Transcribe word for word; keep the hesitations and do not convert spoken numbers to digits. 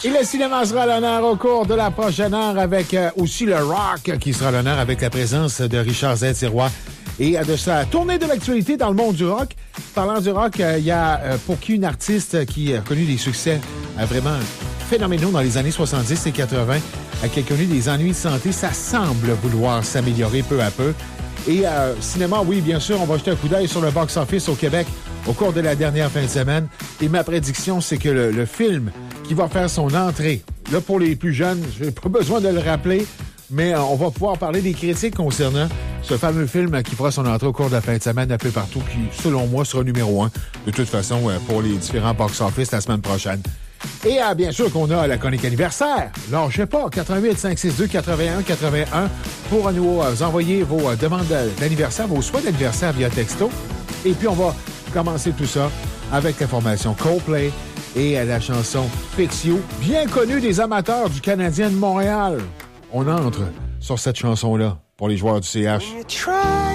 Et le cinéma sera à l'honneur au cours de la prochaine heure avec euh, aussi le rock qui sera à l'honneur avec la présence de Richard Z. Sirois et euh, de sa tournée de l'actualité dans le monde du rock. Parlant du rock, il euh, y a euh, pour qui une artiste qui a connu des succès euh, vraiment phénoménaux dans les années soixante-dix et quatre-vingt, euh, qui a connu des ennuis de santé, ça semble vouloir s'améliorer peu à peu. Et euh, cinéma, oui, bien sûr, on va jeter un coup d'œil sur le box-office au Québec au cours de la dernière fin de semaine. Et ma prédiction, c'est que le, le film qui va faire son entrée, là, pour les plus jeunes, je n'ai pas besoin de le rappeler, mais euh, on va pouvoir parler des critiques concernant ce fameux film qui fera son entrée au cours de la fin de semaine un peu partout, qui, selon moi, sera numéro un, de toute façon, euh, pour les différents box-office la semaine prochaine. Et euh, bien sûr qu'on a la chronique anniversaire. Alors, je sais pas, quatre huit cinq six deux quatre-vingt-un quatre-vingt-un pour nous euh, envoyer vos euh, demandes d'anniversaire, vos souhaits d'anniversaire via texto. Et puis, on va commencer tout ça avec l'information Coldplay et euh, la chanson Fix You, bien connue des amateurs du Canadien de Montréal. On entre sur cette chanson-là pour les joueurs du C H.